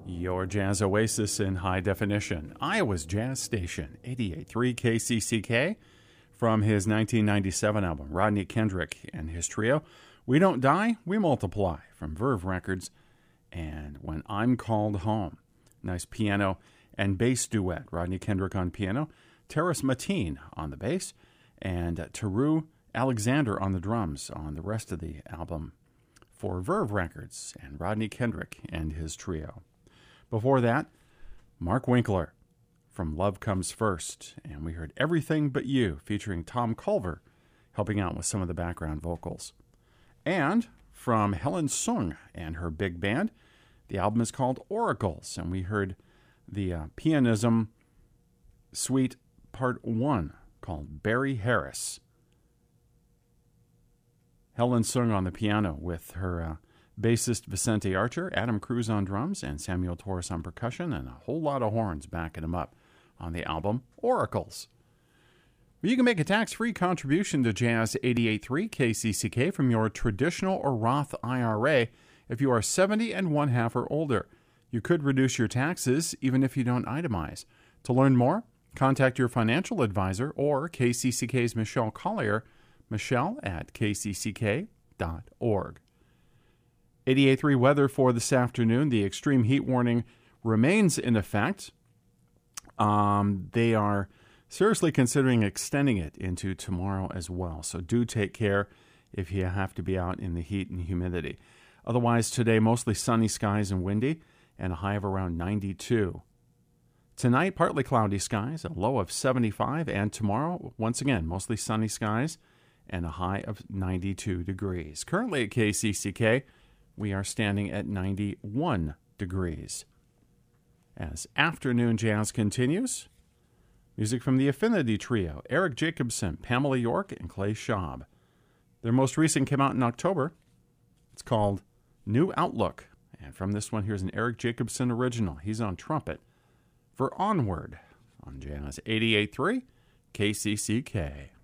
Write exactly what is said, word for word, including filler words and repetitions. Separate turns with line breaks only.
Your jazz oasis in high definition. Iowa's Jazz Station, eighty-eight point three K C C K. From his nineteen ninety-seven album, Rodney Kendrick and his trio, We Don't Die, We Multiply, from Verve Records, and When I'm Called Home. Nice piano and bass duet. Rodney Kendrick on piano, Terrace Mateen on the bass, and Teru Alexander on the drums on the rest of the album for Verve Records and Rodney Kendrick and his trio. Before that, Mark Winkler from Love Comes First, and we heard Everything But You featuring Tom Culver helping out with some of the background vocals. And from Helen Sung and her big band, the album is called Oracles, and we heard the uh, Pianism Suite Part one called Barry Harris. Helen Sung on the piano with her uh, bassist Vicente Archer, Adam Cruz on drums, and Samuel Torres on percussion, and a whole lot of horns backing them up on the album Oracles. You can make a tax-free contribution to Jazz eighty-eight point three K C C K from your traditional or Roth I R A if you are seventy and one half or older. You could reduce your taxes even if you don't itemize. To learn more, contact your financial advisor or K C C K's Michelle Collier, Michelle at k c c k dot org. eighty-eight point three weather for this afternoon. The extreme heat warning remains in effect. Um, they are seriously considering extending it into tomorrow as well. So do take care if you have to be out in the heat and humidity. Otherwise, today, mostly sunny skies and windy, and a high of around ninety-two. Tonight, partly cloudy skies, a low of seventy-five. And tomorrow, once again, mostly sunny skies, and a high of ninety-two degrees. Currently at K C C K, we are standing at ninety-one degrees. As afternoon jazz continues, music from the Affinity Trio, Eric Jacobson, Pamela York, and Clay Schaub. Their most recent came out in October. It's called New Outlook. And from this one, here's an Eric Jacobson original. He's on trumpet for Onward on Jazz eighty-eight point three K C C K.